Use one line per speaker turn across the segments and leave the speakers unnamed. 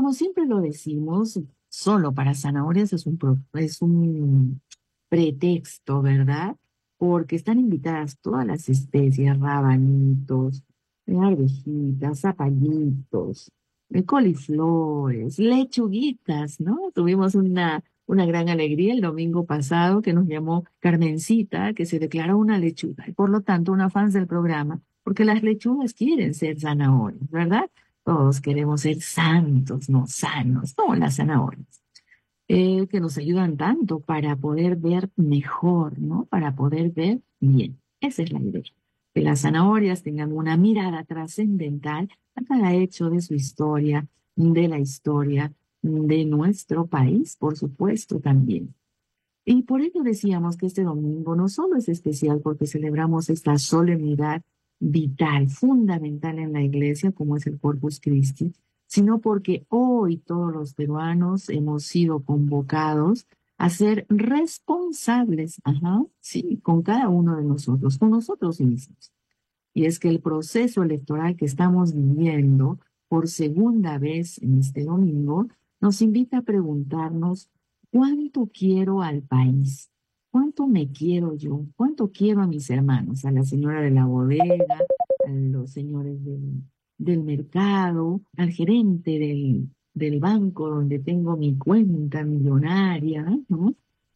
como siempre lo decimos, solo para zanahorias es un pretexto, ¿verdad? Porque están invitadas todas las especies, rabanitos, arvejitas, zapallitos, coliflores, lechuguitas, ¿no? Tuvimos una gran alegría el domingo pasado que nos llamó Carmencita, que se declaró una lechuga y por lo tanto una fan del programa, porque las lechugas quieren ser zanahorias, ¿verdad? Todos queremos ser santos, no sanos, como las zanahorias, que nos ayudan tanto para poder ver mejor, ¿no? Para poder ver bien. Esa es la idea. Que las zanahorias tengan una mirada trascendental a cada hecho de su historia, de la historia de nuestro país, por supuesto, también. Y por ello decíamos que este domingo no solo es especial porque celebramos esta solemnidad vital, fundamental en la iglesia, como es el Corpus Christi, sino porque hoy todos los peruanos hemos sido convocados a ser responsables, ajá, sí, con cada uno de nosotros, con nosotros mismos. Y es que el proceso electoral que estamos viviendo por segunda vez en este domingo nos invita a preguntarnos cuánto quiero al país, cuánto me quiero yo, cuánto quiero a mis hermanos, a la señora de la bodega, a los señores del mercado, al gerente del banco donde tengo mi cuenta millonaria, ¿no?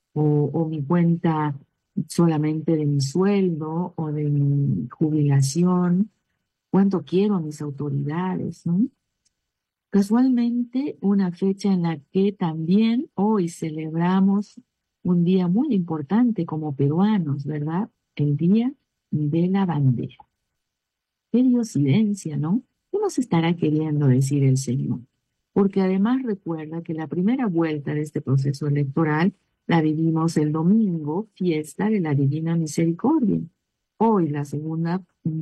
O mi cuenta solamente de mi sueldo o de mi jubilación, cuánto quiero a mis autoridades, ¿no? Casualmente, una fecha en la que también hoy celebramos un día muy importante como peruanos, ¿verdad? El Día de la Bandera. Qué diosidencia, ¿no? ¿Qué nos estará queriendo decir el Señor? Porque además recuerda que la primera vuelta de este proceso electoral la vivimos el domingo, fiesta de la Divina Misericordia. Hoy la segunda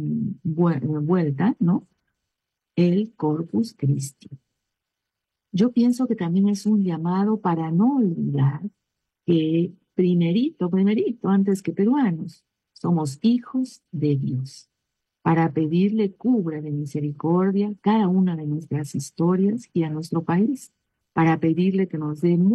vuelta, ¿no? El Corpus Christi. Yo pienso que también es un llamado para no olvidar que primerito, antes que peruanos, somos hijos de Dios, para pedirle cubra de misericordia cada una de nuestras historias y a nuestro país, para pedirle que nos dé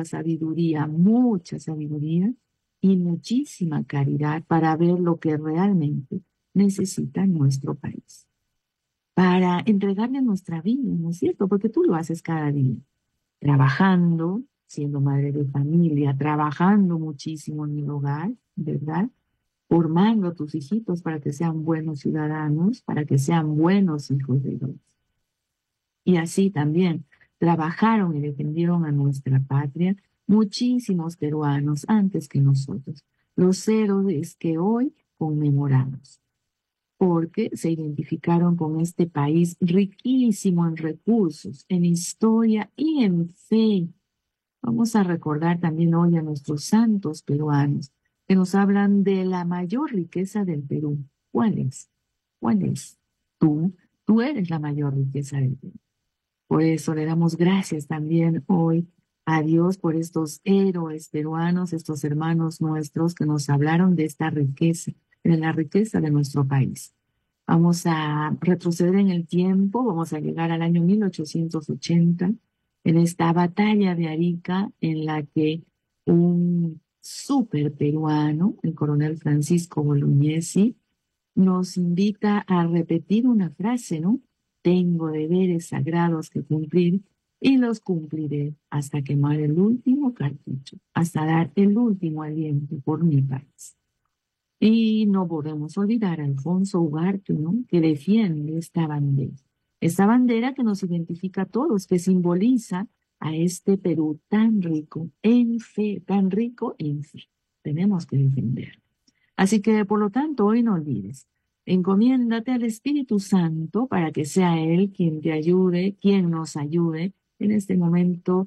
mucha sabiduría y muchísima caridad para ver lo que realmente necesita nuestro país, para entregarle nuestra vida, ¿no es cierto? Porque tú lo haces cada día trabajando, siendo madre de familia, trabajando muchísimo en el hogar, ¿verdad? Formando a tus hijitos para que sean buenos ciudadanos, para que sean buenos hijos de Dios. Y así también trabajaron y defendieron a nuestra patria muchísimos peruanos antes que nosotros, los héroes que hoy conmemoramos, porque se identificaron con este país riquísimo en recursos, en historia y en fe. Vamos a recordar también hoy a nuestros santos peruanos que nos hablan de la mayor riqueza del Perú. ¿Cuál es? ¿Cuál es? Tú, tú eres la mayor riqueza del Perú. Por eso le damos gracias también hoy a Dios por estos héroes peruanos, estos hermanos nuestros que nos hablaron de esta riqueza, de la riqueza de nuestro país. Vamos a retroceder en el tiempo, vamos a llegar al año 1880, en esta batalla de Arica, en la que un súper peruano, el coronel Francisco Bolognesi, nos invita a repetir una frase, ¿no? Tengo deberes sagrados que cumplir y los cumpliré hasta quemar el último cartucho, hasta dar el último aliento por mi país. Y no podemos olvidar a Alfonso Ugarte, ¿no? Que defiende esta bandera que nos identifica a todos, que simboliza a este Perú tan rico en fe, tan rico en fe. Tenemos que defender. Así que, por lo tanto, hoy no olvides, encomiéndate al Espíritu Santo para que sea Él quien te ayude, quien nos ayude en este momento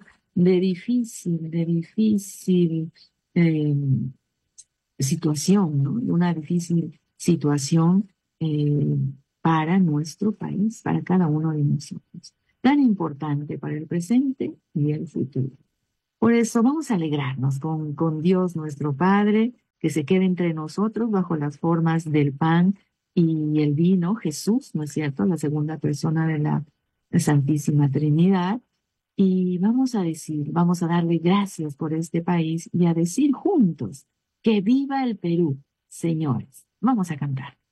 de difícil eh, situación, ¿no? De una difícil situación eh, para nuestro país, para cada uno de nosotros, tan importante para el presente y el futuro. Por eso vamos a alegrarnos con Dios nuestro Padre, que se quede entre nosotros bajo las formas del pan y el vino, Jesús, ¿no es cierto? La segunda persona de la Santísima Trinidad. Y vamos a decir, vamos a darle gracias por este país y a decir juntos que viva el Perú, señores. Vamos a cantar.